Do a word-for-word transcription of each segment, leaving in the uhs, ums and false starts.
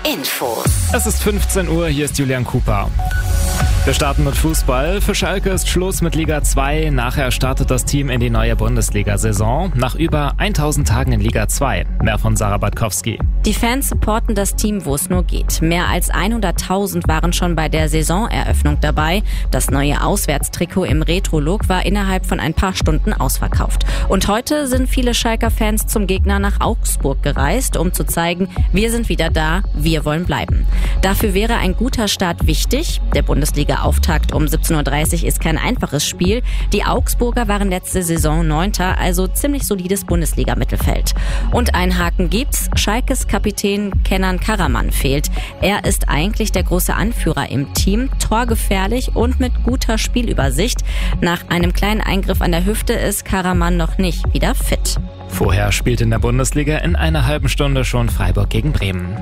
Infos. Es ist fünfzehn Uhr, hier ist Julian Cooper. Wir starten mit Fußball. Für Schalke ist Schluss mit Liga zwei. Nachher startet das Team in die neue Bundesliga-Saison. Nach über tausend Tagen in Liga zwei. Mehr von Sarah Badkowski. Die Fans supporten das Team, wo es nur geht. Mehr als hunderttausend waren schon bei der Saisoneröffnung dabei. Das neue Auswärtstrikot im Retro-Look war innerhalb von ein paar Stunden ausverkauft. Und heute sind viele Schalker-Fans zum Gegner nach Augsburg gereist, um zu zeigen, wir sind wieder da, wir wollen bleiben. Dafür wäre ein guter Start wichtig. Der Bundesliga-Auftakt um siebzehn Uhr dreißig ist kein einfaches Spiel. Die Augsburger waren letzte Saison Neunter, also ziemlich solides Bundesliga-Mittelfeld. Und einen Haken gibt's. Schalkes Kapitän Kenan Karaman fehlt. Er ist eigentlich der große Anführer im Team, torgefährlich und mit guter Spielübersicht. Nach einem kleinen Eingriff an der Hüfte ist Karaman noch nicht wieder fit. Vorher spielt in der Bundesliga in einer halben Stunde schon Freiburg gegen Bremen.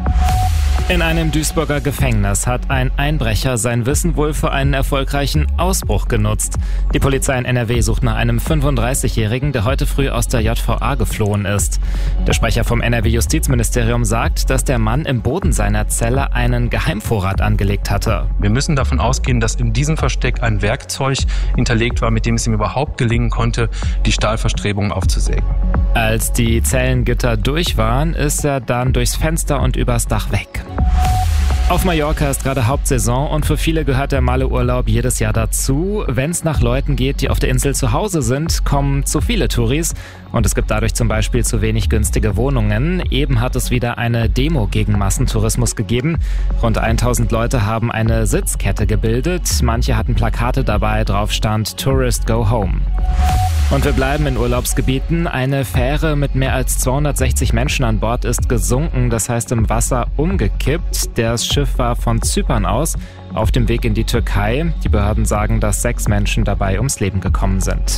In einem Duisburger Gefängnis hat ein Einbrecher sein Wissen wohl für einen erfolgreichen Ausbruch genutzt. Die Polizei in N R W sucht nach einem fünfunddreißigjährigen, der heute früh aus der J V A geflohen ist. Der Sprecher vom N R W-Justizministerium sagt, dass der Mann im Boden seiner Zelle einen Geheimvorrat angelegt hatte. Wir müssen davon ausgehen, dass in diesem Versteck ein Werkzeug hinterlegt war, mit dem es ihm überhaupt gelingen konnte, die Stahlverstrebungen aufzusägen. Als die Zellengitter durch waren, ist er dann durchs Fenster und übers Dach weg. Auf Mallorca ist gerade Hauptsaison und für viele gehört der Malle-Urlaub jedes Jahr dazu. Wenn es nach Leuten geht, die auf der Insel zu Hause sind, kommen zu viele Touris und es gibt dadurch zum Beispiel zu wenig günstige Wohnungen. Eben hat es wieder eine Demo gegen Massentourismus gegeben. Rund tausend Leute haben eine Sitzkette gebildet. Manche hatten Plakate dabei, drauf stand Tourist Go Home. Und wir bleiben in Urlaubsgebieten. Eine Fähre mit mehr als zweihundertsechzig Menschen an Bord ist gesunken, das heißt im Wasser umgekippt. Das Schiff war von Zypern aus auf dem Weg in die Türkei. Die Behörden sagen, dass sechs Menschen dabei ums Leben gekommen sind.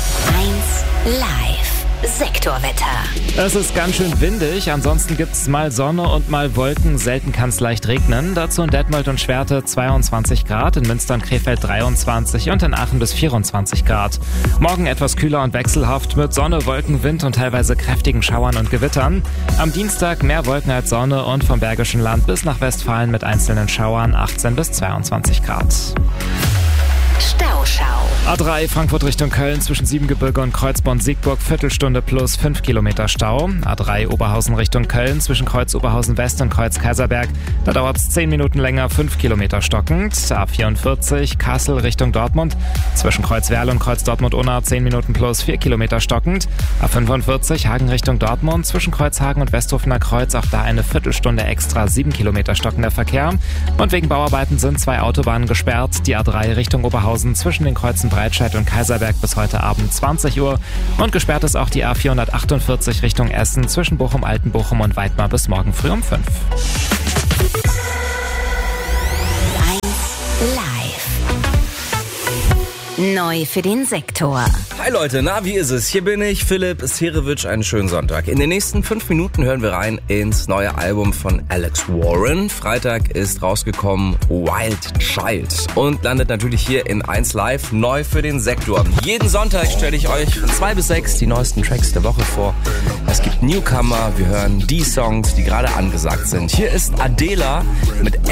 eins Live. Sektorwetter. Es ist ganz schön windig, ansonsten gibt es mal Sonne und mal Wolken, selten kann es leicht regnen. Dazu in Detmold und Schwerte zweiundzwanzig Grad, in Münster und Krefeld dreiundzwanzig und in Aachen bis vierundzwanzig Grad. Morgen etwas kühler und wechselhaft mit Sonne, Wolken, Wind und teilweise kräftigen Schauern und Gewittern. Am Dienstag mehr Wolken als Sonne und vom Bergischen Land bis nach Westfalen mit einzelnen Schauern achtzehn bis zweiundzwanzig Grad. Stauschau. A drei Frankfurt Richtung Köln zwischen Siebengebirge und Kreuzborn-Siegburg Viertelstunde plus fünf Kilometer Stau. A drei Oberhausen Richtung Köln zwischen Kreuz Oberhausen West und Kreuz Kaiserberg. Da dauert es zehn Minuten länger, fünf Kilometer stockend. A vierundvierzig Kassel Richtung Dortmund zwischen Kreuz Werl und Kreuz Dortmund-Unna zehn Minuten plus vier Kilometer stockend. A fünfundvierzig Hagen Richtung Dortmund zwischen Kreuzhagen und Westhofener Kreuz auch da eine Viertelstunde extra, sieben Kilometer stockender Verkehr. Und wegen Bauarbeiten sind zwei Autobahnen gesperrt. Die A drei Richtung Oberhausen zwischen den Kreuzen Breitscheid und Kaiserberg bis heute Abend zwanzig Uhr. Und gesperrt ist auch die A vierhundertachtundvierzig Richtung Essen zwischen Bochum, Altenbochum und Weidmar bis morgen früh um fünf. eins Live. Neu für den Sektor. Hi Leute, na, wie ist es? Hier bin ich, Philipp Serewitsch, einen schönen Sonntag. In den nächsten fünf Minuten hören wir rein ins neue Album von Alex Warren. Freitag ist rausgekommen Wild Child und landet natürlich hier in eins Live, neu für den Sektor. Jeden Sonntag stelle ich euch von zwei bis sechs die neuesten Tracks der Woche vor. Es gibt Newcomer, wir hören die Songs, die gerade angesagt sind. Hier ist Adela mit